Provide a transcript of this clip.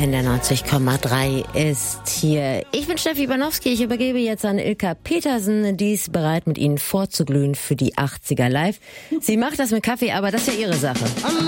NDR 90,3 ist hier. Ich bin Steffi Banowski. Ich übergebe jetzt an Ilka Petersen. Die ist bereit, mit Ihnen vorzuglühen für die 80er Live. Sie macht das mit Kaffee, aber das ist ja ihre Sache.